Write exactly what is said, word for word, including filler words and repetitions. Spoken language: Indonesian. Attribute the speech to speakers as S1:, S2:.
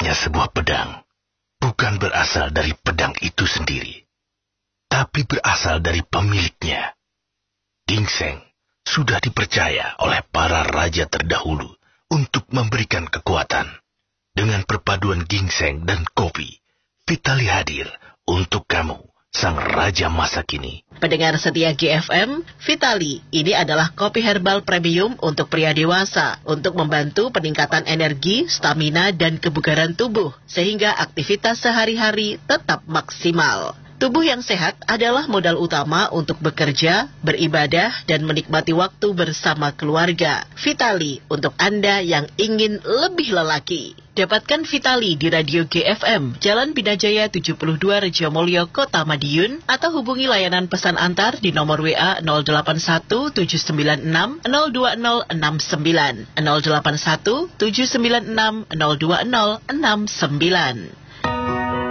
S1: Sejatinya sebuah pedang bukan berasal dari pedang itu sendiri, tapi berasal dari pemiliknya. Ginseng sudah dipercaya oleh para raja terdahulu untuk memberikan kekuatan. Dengan perpaduan ginseng dan kopi, Vitali hadir untuk kamu, sang raja masa kini.
S2: Pendengar setia G F M, Vitali ini adalah kopi herbal premium untuk pria dewasa untuk membantu peningkatan energi, stamina, dan kebugaran tubuh sehingga aktivitas sehari-hari tetap maksimal. Tubuh yang sehat adalah modal utama untuk bekerja, beribadah, dan menikmati waktu bersama keluarga. Vitali untuk Anda yang ingin lebih lelaki. Dapatkan Vitali di Radio G F M, Jalan Bidajaya tujuh puluh dua Rejomolyo, Kota Madiun, atau hubungi layanan pesan antar di nomor W A nol delapan satu tujuh sembilan enam nol dua nol enam sembilan, nol delapan satu tujuh sembilan enam nol dua nol enam sembilan.